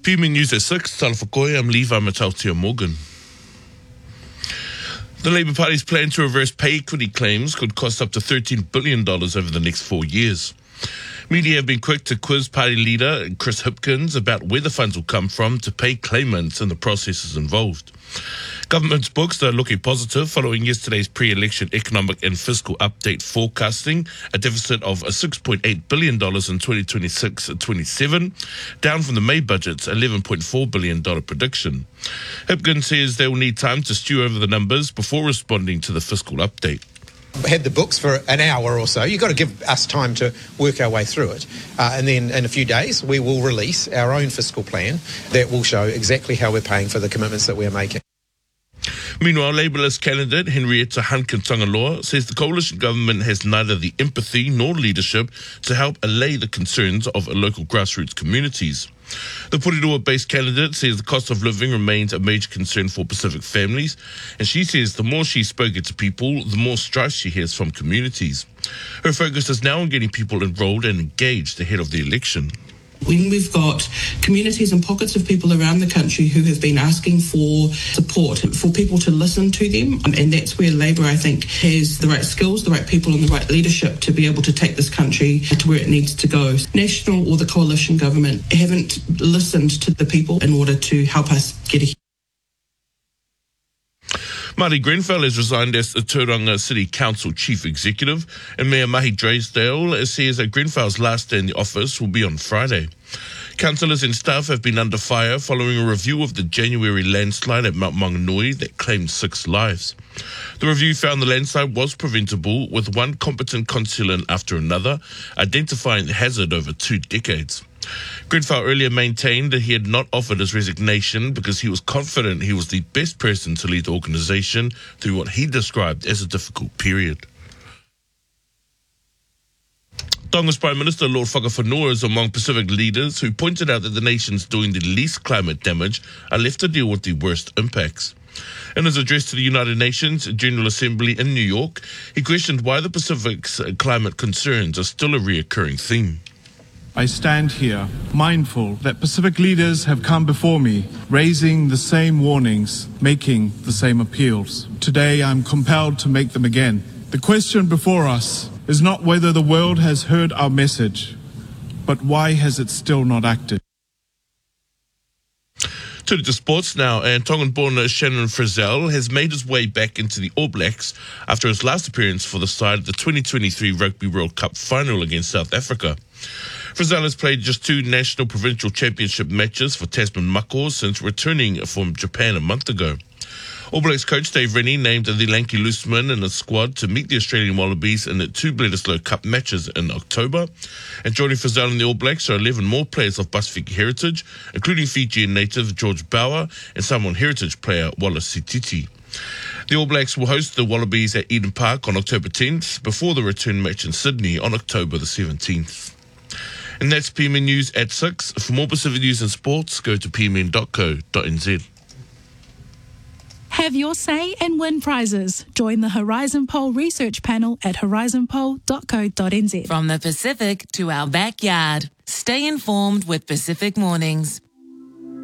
PME News at 6, Talafakoi, I'm Levi Matautia Morgan. The Labour Party's plan to reverse pay equity claims could cost up to $13 billion over the next 4 years. Media have been quick to quiz party leader Chris Hipkins about where the funds will come from to pay claimants and the processes involved. Government's books are looking positive following yesterday's pre-election economic and fiscal update forecasting a deficit of $6.8 billion in 2026-27, down from the May budget's $11.4 billion prediction. Hipkins says they will need time to stew over the numbers before responding to the fiscal update. Had the books for an hour or so. You've got to give us time to work our way through it. And then in a few days, we will release our own fiscal plan that will show exactly how we're paying for the commitments that we're making. Meanwhile, Labourist candidate Henrietta Hankin-Tangaloa says the coalition government has neither the empathy nor leadership to help allay the concerns of local grassroots communities. The Porirua-based candidate says the cost of living remains a major concern for Pacific families, and she says the more she's spoken to people, the more strife she hears from communities. Her focus is now on getting people enrolled and engaged ahead of the election. When we've got communities and pockets of people around the country who have been asking for support, for people to listen to them, and that's where Labour, I think, has the right skills, the right people and the right leadership to be able to take this country to where it needs to go. National or the coalition government haven't listened to the people in order to help us get ahead. Marty Grenfell has resigned as the Tauranga City Council Chief Executive, and Mayor Mahi Drysdale says that Grenfell's last day in the office will be on Friday. Councillors and staff have been under fire following a review of the January landslide at Mount Maunganui that claimed 6 lives. The review found the landslide was preventable, with one competent consultant after another identifying the hazard over 2 decades. Grenfell earlier maintained that he had not offered his resignation because he was confident he was the best person to lead the organisation through what he described as a difficult period. Tonga's Prime Minister Lord Whakawhanua is among Pacific leaders who pointed out that the nations doing the least climate damage are left to deal with the worst impacts. In his address to the United Nations General Assembly in New York, he questioned why the Pacific's climate concerns are still a reoccurring theme. I stand here mindful that Pacific leaders have come before me, raising the same warnings, making the same appeals. Today I'm compelled to make them again. The question before us is not whether the world has heard our message, but why has it still not acted? Turning to sports now, and Tongan-born Shannon Frizzell has made his way back into the All Blacks after his last appearance for the side at the 2023 Rugby World Cup final against South Africa. Frizzell has played just 2 national provincial championship matches for Tasman Mako since returning from Japan a month ago. All Blacks coach Dave Rennie named the lanky looseman in the squad to meet the Australian Wallabies in the 2 Bledisloe Cup matches in October. And joining Frizzell in the All Blacks are 11 more players of Pacific heritage, including Fijian native George Bauer and Samoan heritage player Wallace Sititi. The All Blacks will host the Wallabies at Eden Park on October 10th before the return match in Sydney on October the 17th. And that's PMN News at 6. For more Pacific news and sports, go to pmn.co.nz. Have your say and win prizes. Join the Horizon Poll research panel at horizonpoll.co.nz. From the Pacific to our backyard, stay informed with Pacific Mornings.